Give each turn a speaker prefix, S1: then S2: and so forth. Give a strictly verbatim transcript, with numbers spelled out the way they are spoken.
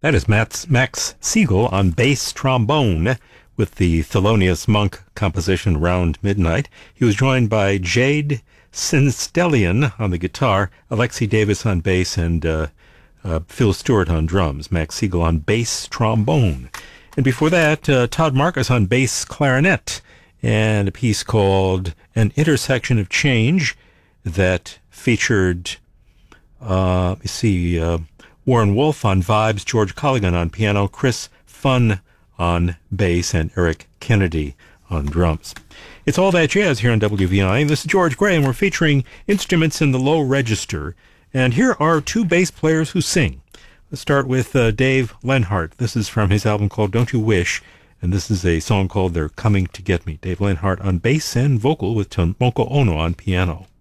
S1: That is Max, Max Siegel on bass trombone with the Thelonious Monk composition Round Midnight. He was joined by Jade Sinstellian on the guitar, Alexi Davis on bass, and uh, uh, Phil Stewart on drums. Max Siegel on bass trombone. And before that, uh, Todd Marcus on bass clarinet, and a piece called An Intersection of Change that featured, uh, let me see, uh, Warren Wolf on vibes, George Colligan on piano, Chris Funn on bass, and Eric Kennedy on drums. It's All That Jazz here on W V I, and this is George Gray, and we're featuring instruments in the low register. And here are two bass players who sing. Let's start with uh, Dave Lenhart. This is from his album called Don't You Wish, and this is a song called They're Coming to Get Me. Dave Lenhart on bass and vocal with Tomoko Ono on piano.